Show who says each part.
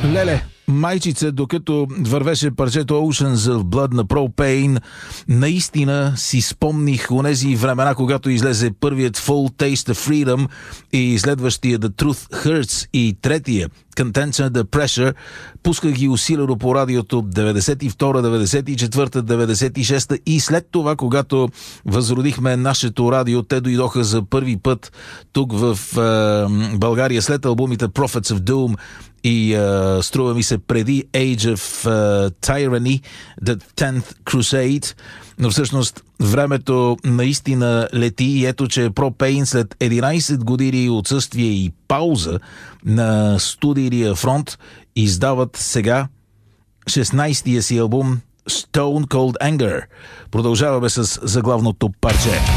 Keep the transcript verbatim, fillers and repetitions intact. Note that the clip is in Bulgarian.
Speaker 1: Леле, майчица, докато вървеше парчето Oceans of Blood на Propane, наистина си спомних онези времена, когато излезе първият Full Taste of Freedom и следващия The Truth Hurts и третия Contention Under Pressure. Пусках ги усилено по радиото деветдесет и втора, деветдесет и четвърта, деветдесет и шеста и след това, когато възродихме нашето радио, те дойдоха за първи път тук в е, България след албумите Prophets of Doom и uh, струва ми се преди Age of uh, Tyranny, The Tenth Crusade, но всъщност времето наистина лети и ето, че Propane след единайсет години отсъствие и пауза на студийния фронт издават сега шестнайсетия си албум Stone Cold Anger. Продължаваме с заглавното парче.